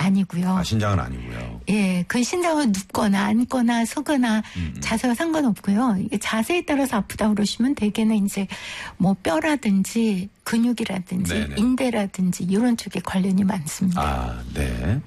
아니고요. 아, 신장은 아니고요. 예, 그 신장은 눕거나 앉거나 서거나 자세와 상관없고요. 이게 자세에 따라서 아프다 그러시면 대개는 이제 뭐 뼈라든지 근육이라든지 네네. 인대라든지 이런 쪽에 관련이 많습니다. 아, 네.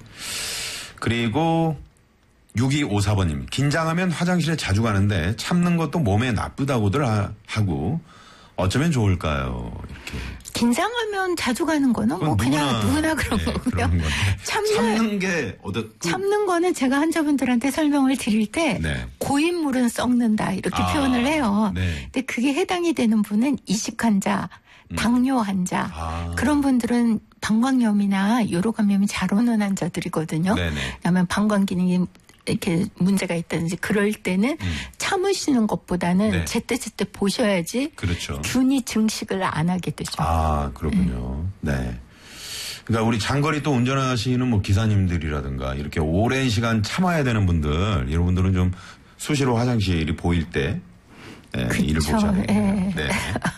그리고 6254번님. 긴장하면 화장실에 자주 가는데 참는 것도 몸에 나쁘다고들 하고 어쩌면 좋을까요? 이렇게. 긴장하면 자주 가는 거는 뭐 그냥 누구나 그런 네, 거고요. 그런 건데. 참는 게 참는 거는 제가 환자분들한테 설명을 드릴 때 네. 고인물은 썩는다 이렇게 표현을 해요. 네. 근데 그게 해당이 되는 분은 이식 환자, 당뇨 환자 그런 분들은 방광염이나 요로감염이 잘 오는 환자들이거든요. 네네. 그다음에 방광 기능이 이렇게 문제가 있다든지 그럴 때는 참으시는 것보다는 네. 제때제때 보셔야지 그렇죠. 균이 증식을 안 하게 되죠. 아, 그렇군요. 네. 그러니까 우리 장거리 또 운전하시는 뭐 기사님들이라든가 이렇게 오랜 시간 참아야 되는 분들, 이런 분들은 좀 수시로 화장실이 보일 때 일을 보셔야 됩니다. 네.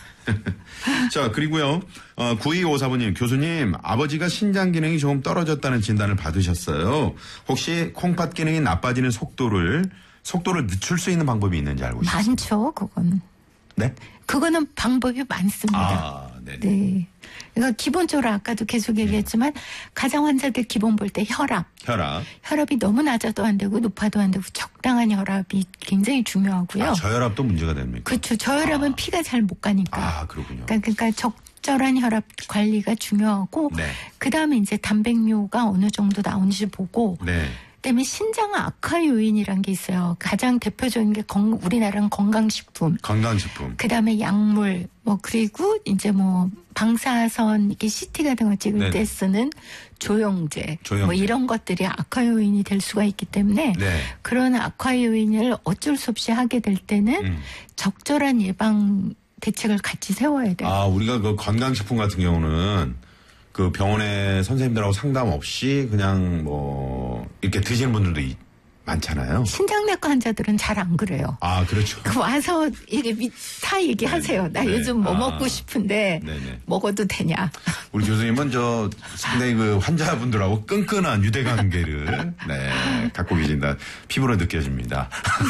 자, 그리고요, 9254번님, 교수님, 아버지가 신장 기능이 조금 떨어졌다는 진단을 받으셨어요. 혹시 콩팥 기능이 나빠지는 속도를 늦출 수 있는 방법이 있는지 알고 있습니다. 많죠, 그건. 네? 그거는 방법이 많습니다. 아, 네네. 네. 그러니까 기본적으로 아까도 계속 얘기했지만 가장 환자들 기본 볼 때 혈압이 너무 낮아도 안 되고 높아도 안 되고 적당한 혈압이 굉장히 중요하고요. 아, 저혈압도 문제가 됩니까? 그렇죠. 저혈압은 피가 잘 못 가니까. 아, 그렇군요. 그러니까 적절한 혈압 관리가 중요하고 네. 그다음에 이제 단백뇨가 어느 정도 나오는지 보고 네. 그다음에 신장 악화 요인이란 게 있어요. 가장 대표적인 게 우리나라는 건강식품. 그다음에 약물, 그리고 이제 방사선, 이렇게 CT 같은 거 찍을 때 쓰는 조영제. 이런 것들이 악화 요인이 될 수가 있기 때문에 그런 악화 요인을 어쩔 수 없이 하게 될 때는 적절한 예방 대책을 같이 세워야 돼요. 아, 우리가 그 건강식품 같은 경우는 그 병원에 선생님들하고 상담 없이 그냥 이렇게 드시는 분들도 많잖아요. 신장내과 환자들은 잘 안 그래요. 아, 그렇죠. 와서 다 얘기하세요. 나 요즘 먹고 싶은데 먹어도 되냐. 우리 교수님은 상당히 그 환자분들하고 끈끈한 유대관계를 갖고 계신다. 피부로 느껴집니다.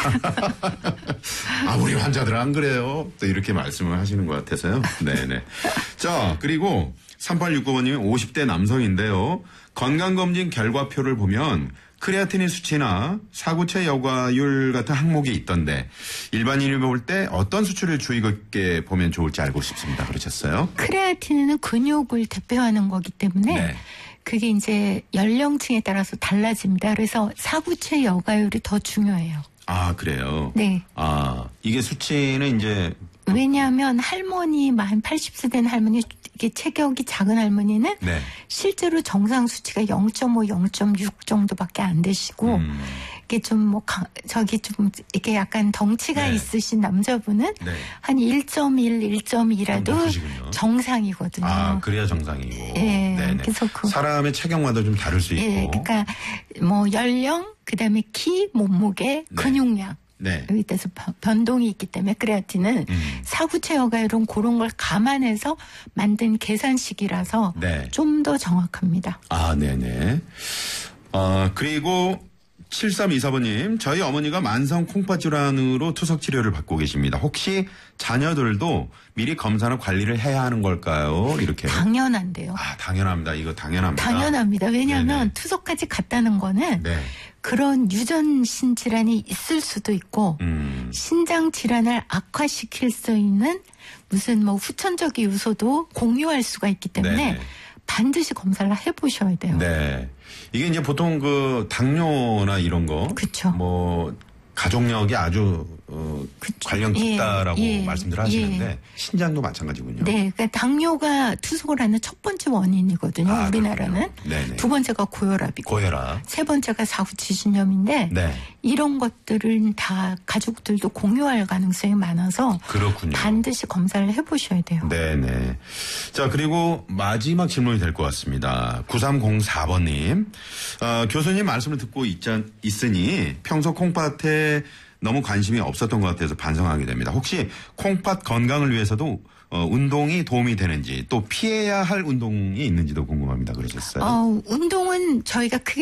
아, 우리 환자들은 안 그래요. 또 이렇게 말씀을 하시는 것 같아서요. 네네. 자, 그리고 3869번님이 50대 남성인데요. 건강검진 결과표를 보면 크레아틴인 수치나 사구체 여과율 같은 항목이 있던데 일반인이 볼 때 어떤 수치를 주의 깊게 보면 좋을지 알고 싶습니다. 그러셨어요? 크레아틴은 근육을 대표하는 거기 때문에 그게 이제 연령층에 따라서 달라집니다. 그래서 사구체 여과율이 더 중요해요. 아, 그래요? 네. 아, 이게 수치는 이제 왜냐하면 할머니, 한 80세 된 할머니, 이게 체격이 작은 할머니는 실제로 정상 수치가 0.5, 0.6 정도밖에 안 되시고 이게 좀 이렇게 약간 덩치가 있으신 남자분은 한 1.1, 1.2라도 정상이거든요. 아, 그래야 정상이고. 네. 그래서 사람의 체격마다 좀 다를 수 있고. 그러니까 연령, 그다음에 키, 몸무게, 근육량. 여기 따라서 변동이 있기 때문에 크레아틴은 사구체 여과율은 그런 걸 감안해서 만든 계산식이라서 좀 더 정확합니다. 아, 네네. 그리고 7324번님, 저희 어머니가 만성 콩팥 질환으로 투석 치료를 받고 계십니다. 혹시 자녀들도 미리 검사나 관리를 해야 하는 걸까요? 이렇게. 당연한데요. 아, 당연합니다. 이거 당연합니다. 당연합니다. 왜냐하면 투석까지 갔다는 거는 그런 유전신 질환이 있을 수도 있고 신장 질환을 악화시킬 수 있는 무슨 후천적인 요소도 공유할 수가 있기 때문에 반드시 검사를 해보셔야 돼요. 네. 이게 이제 보통 그 당뇨나 이런 거. 그렇죠. 가족력이 아주 관련 깊다라고 말씀들 하시는데 신장도 마찬가지군요. 네, 그러니까 당뇨가 투석을 하는 첫 번째 원인이거든요. 우리나라는. 두 번째가 고혈압이고, 세 번째가 사구치 신염인데 이런 것들은 다 가족들도 공유할 가능성이 많아서 반드시 검사를 해보셔야 돼요. 네네. 자, 그리고 마지막 질문이 될 것 같습니다. 9304번님, 교수님 말씀을 듣고 있으니 평소 콩팥에 너무 관심이 없었던 것 같아서 반성하게 됩니다. 혹시 콩팥 건강을 위해서도 운동이 도움이 되는지 또 피해야 할 운동이 있는지도 궁금합니다. 그러셨어요? 운동은 저희가 크게